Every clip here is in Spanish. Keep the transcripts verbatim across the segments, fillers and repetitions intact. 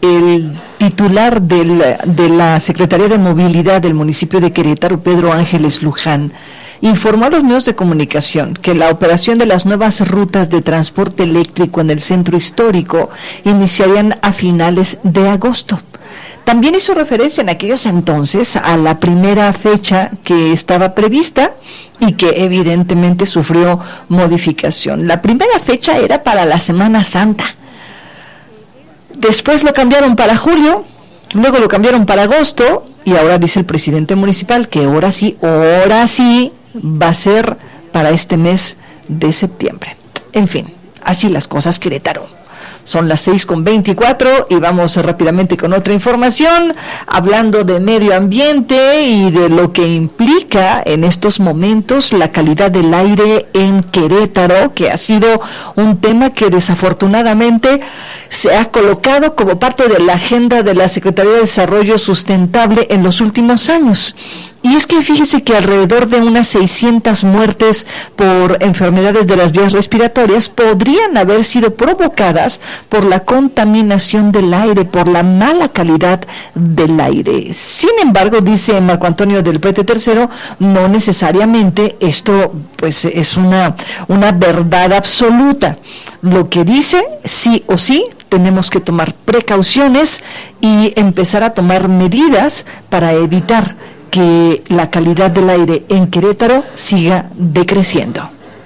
el titular del, de la Secretaría de Movilidad del municipio de Querétaro, Pedro Ángeles Luján, informó a los medios de comunicación que la operación de las nuevas rutas de transporte eléctrico en el centro histórico iniciarían a finales de agosto. También hizo referencia en aquellos entonces a la primera fecha que estaba prevista y que evidentemente sufrió modificación. La primera fecha era para la Semana Santa. Después lo cambiaron para julio, luego lo cambiaron para agosto y ahora dice el presidente municipal que ahora sí, ahora sí va a ser para este mes de septiembre. En fin, así las cosas, Querétaro. Son las seis con veinticuatro y vamos rápidamente con otra información, hablando de medio ambiente y de lo que implica en estos momentos la calidad del aire en Querétaro, que ha sido un tema que desafortunadamente se ha colocado como parte de la agenda de la Secretaría de Desarrollo Sustentable en los últimos años. Y es que fíjese que alrededor de unas seiscientas muertes por enfermedades de las vías respiratorias podrían haber sido provocadas por la contaminación del aire, por la mala calidad del aire. Sin embargo, dice Marco Antonio del Prete tercero, no necesariamente esto pues es una, una verdad absoluta. Lo que dice, sí o sí, tenemos que tomar precauciones y empezar a tomar medidas para evitar que la calidad del aire en Querétaro siga decreciendo.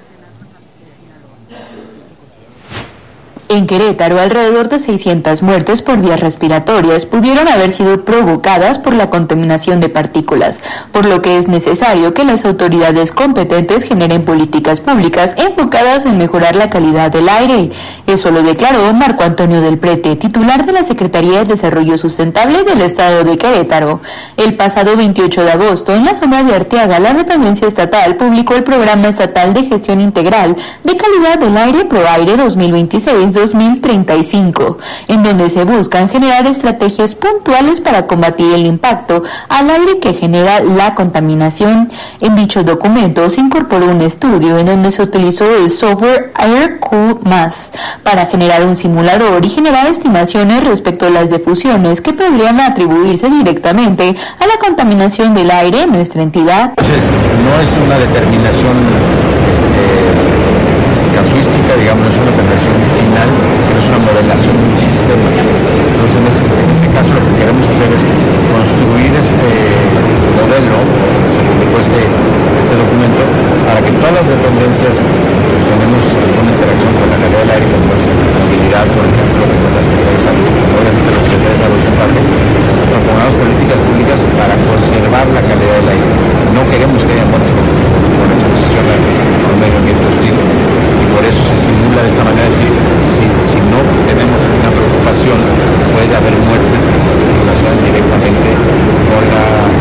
En Querétaro, alrededor de seiscientas muertes por vías respiratorias pudieron haber sido provocadas por la contaminación de partículas, por lo que es necesario que las autoridades competentes generen políticas públicas enfocadas en mejorar la calidad del aire. Eso lo declaró Marco Antonio del Prete, titular de la Secretaría de Desarrollo Sustentable del Estado de Querétaro. El pasado veintiocho de agosto, en la zona de Arteaga, la dependencia estatal publicó el Programa Estatal de Gestión Integral de Calidad del Aire ProAire dos mil veintiséis dos mil treinta y cinco, en donde se buscan generar estrategias puntuales para combatir el impacto al aire que genera la contaminación. En dicho documento se incorporó un estudio en donde se utilizó el software AirCool Más para generar un simulador y generar estimaciones respecto a las difusiones que podrían atribuirse directamente a la contaminación del aire en nuestra entidad. Entonces, no es una determinación este, casuística, digamos, no es una determinación final, sino es una modelación de un sistema. Entonces, en este, en este caso, lo que queremos hacer es construir este modelo, se publicó este, este documento, para que todas las dependencias que tenemos alguna interacción con la calidad del aire, como es movilidad, por ejemplo, con la Secretaría de Salud, obviamente la Secretaría de Salud Sustentable, propongamos políticas públicas para conservar la calidad del aire. No queremos que haya muertes por, por exposición al, al medio ambiente hostil, y por eso se simula de esta manera, es decir, si, si no tenemos una preocupación, puede haber muertes relacionadas directamente con la,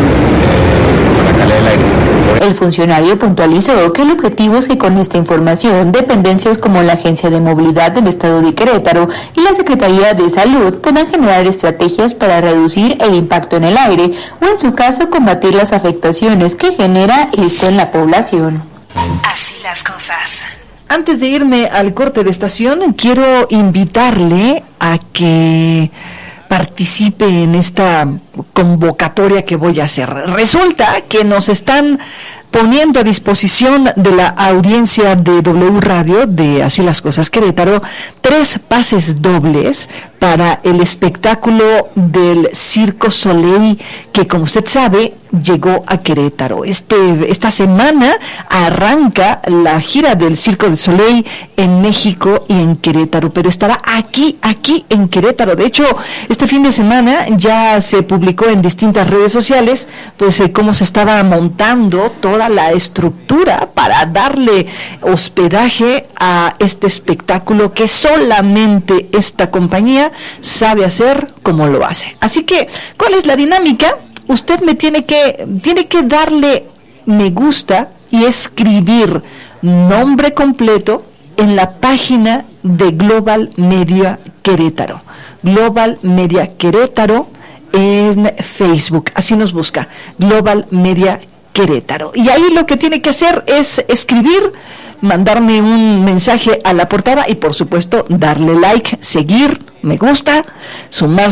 eh, con la calidad del aire. El funcionario puntualizó que el objetivo es que con esta información, dependencias como la Agencia de Movilidad del Estado de Querétaro y la Secretaría de Salud puedan generar estrategias para reducir el impacto en el aire o, en su caso, combatir las afectaciones que genera esto en la población. Así las cosas. Antes de irme al corte de estación, quiero invitarle a que participe en esta convocatoria que voy a hacer. Resulta que nos están poniendo a disposición de la audiencia de W Radio, de Así las Cosas Querétaro, tres pases dobles para el espectáculo del Circo Soleil, que, como usted sabe, llegó a Querétaro. Este, esta semana arranca la gira del Circo du Soleil en México y en Querétaro, pero estará aquí, aquí en Querétaro. De hecho, este fin de semana ya se publicó en distintas redes sociales, pues, eh, cómo se estaba montando toda la estructura para darle hospedaje a este espectáculo que solamente esta compañía sabe hacer como lo hace. Así que, ¿cuál es la dinámica? Usted me tiene que, tiene que darle me gusta y escribir nombre completo en la página de Global Media Querétaro. Global Media Querétaro en Facebook, así nos busca, Global Media Querétaro. Y ahí lo que tiene que hacer es escribir, mandarme un mensaje a la portada y, por supuesto, darle like, seguir, me gusta, sumarse